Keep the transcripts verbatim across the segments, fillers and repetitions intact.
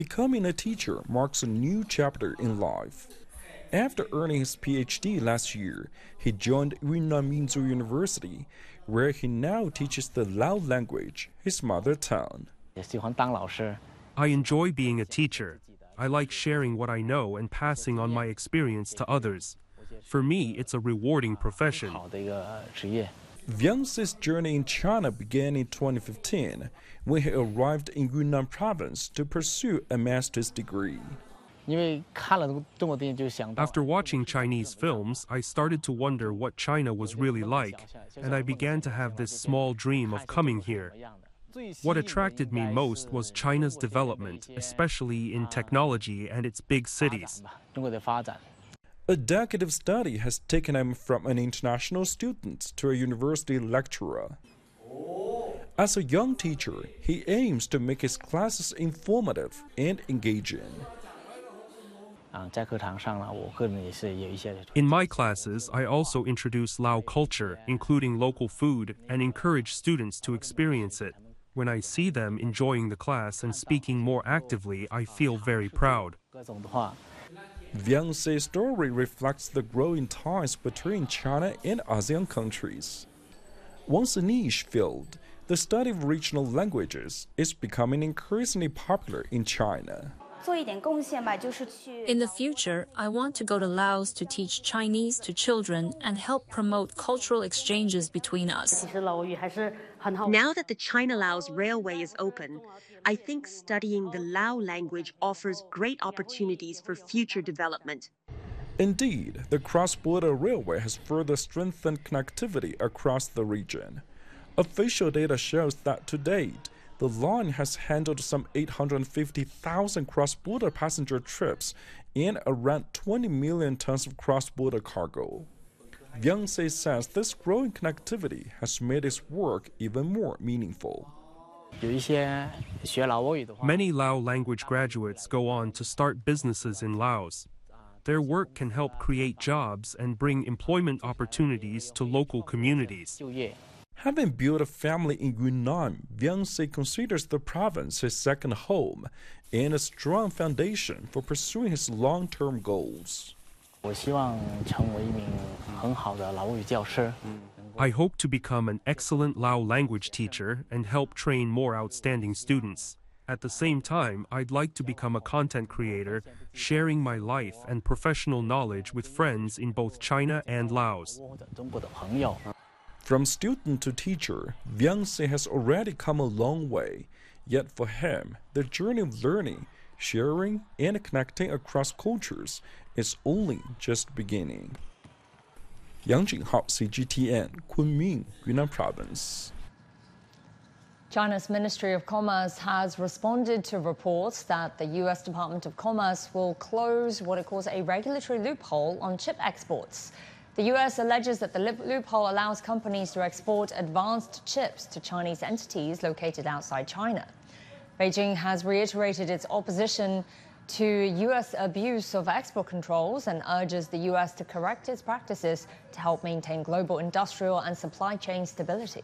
Becoming a teacher marks a new chapter in life. After earning his P H D last year, he joined Yunnan Minzu University, where he now teaches the Lao language, his mother tongue. I enjoy being a teacher. I like sharing what I know and passing on my experience to others. For me, it's a rewarding profession. Viang's journey in China began in twenty fifteen, when he arrived in Yunnan province to pursue a master's degree. After watching Chinese films, I started to wonder what China was really like, and I began to have this small dream of coming here. What attracted me most was China's development, especially in technology and its big cities. A decade of study has taken him from an international student to a university lecturer. As a young teacher, he aims to make his classes informative and engaging. In my classes, I also introduce Lao culture, including local food, and encourage students to experience it. When I see them enjoying the class and speaking more actively, I feel very proud. Viang's story reflects the growing ties between China and ASEAN countries. Once a niche field, the study of regional languages is becoming increasingly popular in China. In the future, I want to go to Laos to teach Chinese to children and help promote cultural exchanges between us. Now that the China-Laos Railway is open, I think studying the Lao language offers great opportunities for future development. Indeed, the cross-border railway has further strengthened connectivity across the region. Official data shows that to date, the line has handled some eight hundred fifty thousand cross-border passenger trips and around twenty million tons of cross-border cargo. Viang says this growing connectivity has made his work even more meaningful. Many Lao language graduates go on to start businesses in Laos. Their work can help create jobs and bring employment opportunities to local communities. Having built a family in Yunnan, Viang considers the province his second home and a strong foundation for pursuing his long-term goals. I hope to become an excellent Lao language teacher and help train more outstanding students. At the same time, I'd like to become a content creator, sharing my life and professional knowledge with friends in both China and Laos. From student to teacher, Viang has already come a long way. Yet for him, the journey of learning, sharing, and connecting across cultures is only just beginning. Yang Jinghao, C G T N, Kunming, Yunnan Province. China's Ministry of Commerce has responded to reports that the U S Department of Commerce will close what it calls a regulatory loophole on chip exports. The U S alleges that the loophole allows companies to export advanced chips to Chinese entities located outside China. Beijing has reiterated its opposition to U S abuse of export controls and urges the U S to correct its practices to help maintain global industrial and supply chain stability.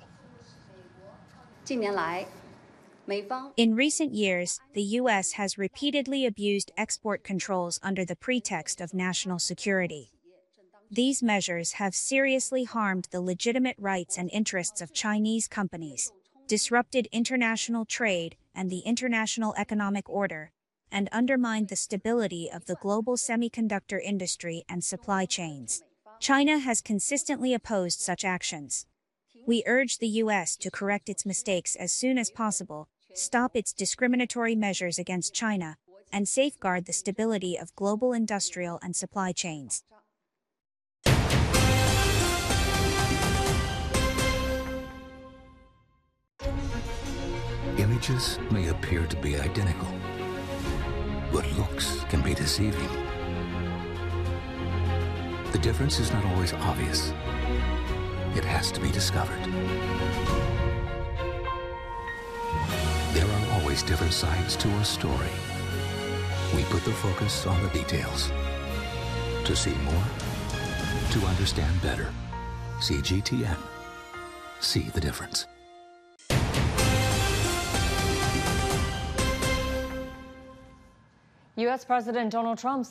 In recent years, the U S has repeatedly abused export controls under the pretext of national security. These measures have seriously harmed the legitimate rights and interests of Chinese companies, disrupted international trade and the international economic order, and undermined the stability of the global semiconductor industry and supply chains. China has consistently opposed such actions. We urge the U S to correct its mistakes as soon as possible, stop its discriminatory measures against China, and safeguard the stability of global industrial and supply chains. Images may appear to be identical, but looks can be deceiving. The difference is not always obvious. It has to be discovered. There are always different sides to a story. We put the focus on the details. To see more, to understand better. C G T N. See the difference. U S President Donald Trump